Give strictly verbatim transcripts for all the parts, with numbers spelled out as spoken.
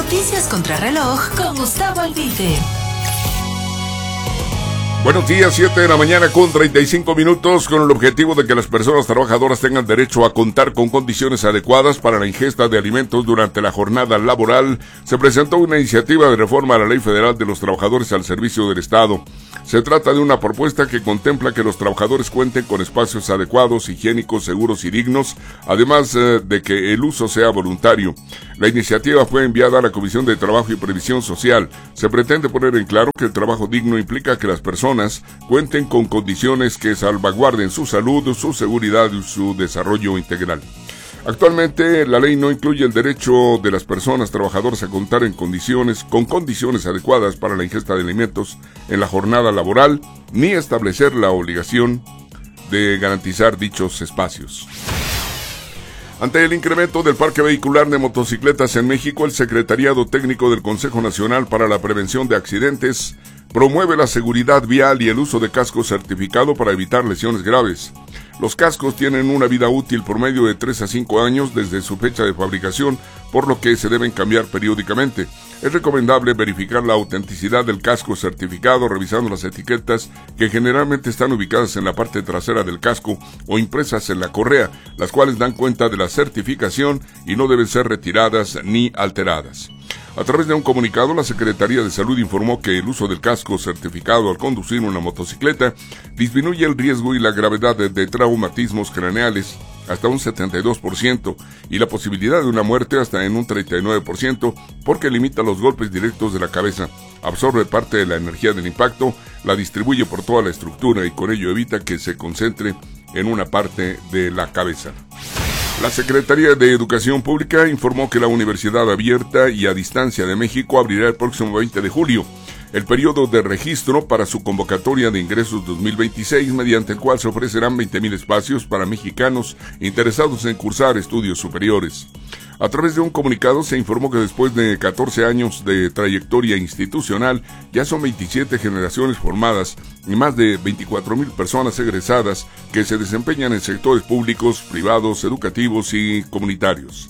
Noticias contra reloj con Gustavo Albite. Buenos días, siete de la mañana con treinta y cinco minutos, con el objetivo de que las personas trabajadoras tengan derecho a contar con condiciones adecuadas para la ingesta de alimentos durante la jornada laboral. Se presentó una iniciativa de reforma a la Ley Federal de los Trabajadores al Servicio del Estado. Se trata de una propuesta que contempla que los trabajadores cuenten con espacios adecuados, higiénicos, seguros y dignos, además eh, de que el uso sea voluntario. La iniciativa fue enviada a la Comisión de Trabajo y Previsión Social. Se pretende poner en claro que el trabajo digno implica que las personas cuenten con condiciones que salvaguarden su salud, su seguridad y su desarrollo integral. Actualmente, la ley no incluye el derecho de las personas trabajadoras a contar en condiciones, con condiciones adecuadas para la ingesta de alimentos en la jornada laboral, ni establecer la obligación de garantizar dichos espacios. Ante el incremento del parque vehicular de motocicletas en México, el Secretariado Técnico del Consejo Nacional para la Prevención de Accidentes promueve la seguridad vial y el uso de casco certificado para evitar lesiones graves. Los cascos tienen una vida útil por medio de tres a cinco años desde su fecha de fabricación, por lo que se deben cambiar periódicamente. Es recomendable verificar la autenticidad del casco certificado revisando las etiquetas que generalmente están ubicadas en la parte trasera del casco o impresas en la correa, las cuales dan cuenta de la certificación y no deben ser retiradas ni alteradas. A través de un comunicado, la Secretaría de Salud informó que el uso del casco certificado al conducir una motocicleta disminuye el riesgo y la gravedad de, de traumatismos craneales hasta un setenta y dos por ciento y la posibilidad de una muerte hasta en un treinta y nueve por ciento porque limita los golpes directos de la cabeza, absorbe parte de la energía del impacto, la distribuye por toda la estructura y con ello evita que se concentre en una parte de la cabeza. La Secretaría de Educación Pública informó que la Universidad Abierta y a Distancia de México abrirá el próximo veinte de julio el periodo de registro para su convocatoria de ingresos dos mil veintiséis, mediante el cual se ofrecerán veinte mil espacios para mexicanos interesados en cursar estudios superiores. A través de un comunicado se informó que después de catorce años de trayectoria institucional, ya son veintisiete generaciones formadas y más de veinticuatro mil personas egresadas que se desempeñan en sectores públicos, privados, educativos y comunitarios.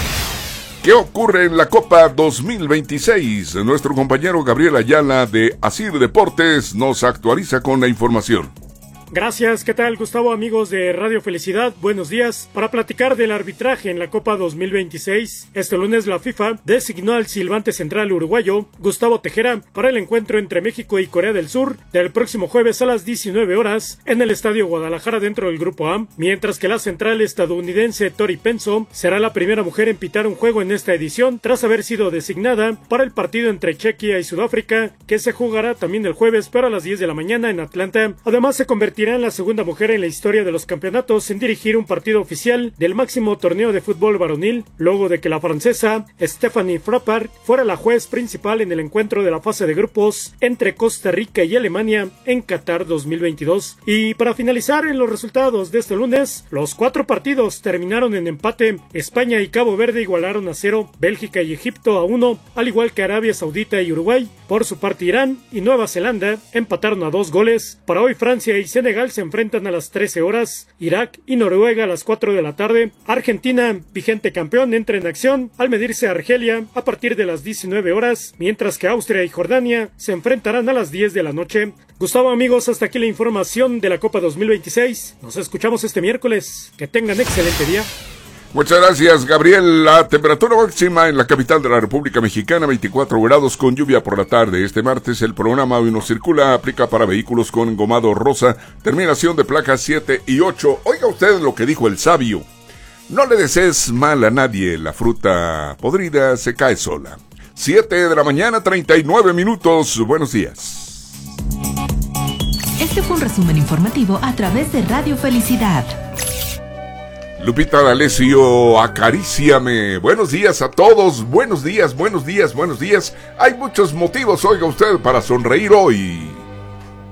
¿Qué ocurre en la Copa dos mil veintiséis? Nuestro compañero Gabriel Ayala de Asir Deportes nos actualiza con la información. Gracias, ¿qué tal, Gustavo? Amigos de Radio Felicidad, buenos días. Para platicar del arbitraje en la Copa dos mil veintiséis, este lunes la FIFA designó al silbante central uruguayo Gustavo Tejera para el encuentro entre México y Corea del Sur del próximo jueves a las diecinueve horas en el Estadio Guadalajara dentro del Grupo A, mientras que la central estadounidense Tori Penso será la primera mujer en pitar un juego en esta edición tras haber sido designada para el partido entre Chequia y Sudáfrica, que se jugará también el jueves pero a las diez de la mañana en Atlanta. Además se convertirá en la segunda mujer en la historia de los campeonatos en dirigir un partido oficial del máximo torneo de fútbol varonil, luego de que la francesa Stephanie Frappart fuera la juez principal en el encuentro de la fase de grupos entre Costa Rica y Alemania en Qatar dos mil veintidós. Y para finalizar en los resultados de este lunes, los cuatro partidos terminaron en empate. España y Cabo Verde igualaron a cero, Bélgica y Egipto a uno, al igual que Arabia Saudita y Uruguay. Por su parte, Irán y Nueva Zelanda empataron a dos goles. Para hoy, Francia y Senegal se enfrentan a las trece horas, Irak y Noruega a las cuatro de la tarde, Argentina, vigente campeón, entra en acción al medirse a Argelia a partir de las diecinueve horas, mientras que Austria y Jordania se enfrentarán a las diez de la noche. Gustavo, amigos, hasta aquí la información de la Copa dos mil veintiséis. Nos escuchamos este miércoles. Que tengan excelente día. Muchas gracias, Gabriel. La temperatura máxima en la capital de la República Mexicana, veinticuatro grados con lluvia por la tarde. Este martes el programa Hoy Nos Circula aplica para vehículos con engomado rosa, terminación de placas siete y ocho. Oiga usted lo que dijo el sabio. No le desees mal a nadie, la fruta podrida se cae sola. siete de la mañana, treinta y nueve minutos. Buenos días. Este fue un resumen informativo a través de Radio Felicidad. Lupita D'Alessio, acaríciame. Buenos días a todos, buenos días, buenos días, buenos días. Hay muchos motivos, oiga usted, para sonreír hoy.